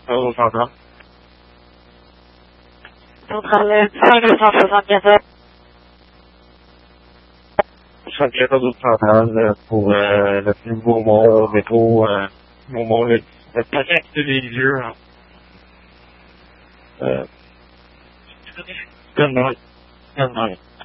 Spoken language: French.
vous entendez? Centrale 574. 74 centrale pour le nouveau mont métro, le project des yeux. Good night. Good night.